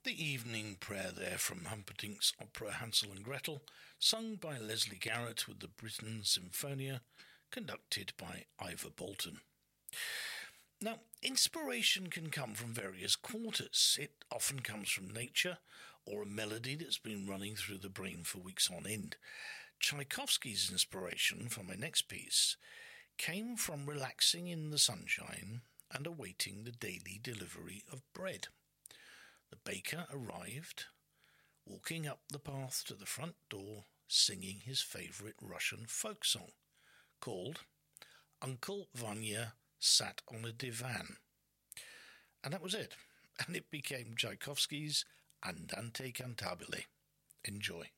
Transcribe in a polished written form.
The evening prayer there from Humperdinck's opera Hansel and Gretel, sung by Leslie Garrett with the Britten Symphonia, conducted by Ivor Bolton. Now, inspiration can come from various quarters. It often comes from nature or a melody that's been running through the brain for weeks on end. Tchaikovsky's inspiration for my next piece came from relaxing in the sunshine and awaiting the daily delivery of bread. The baker arrived, walking up the path to the front door, singing his favourite Russian folk song, called Uncle Vanya Sat on a Divan. And that was it. And it became Tchaikovsky's Andante Cantabile. Enjoy.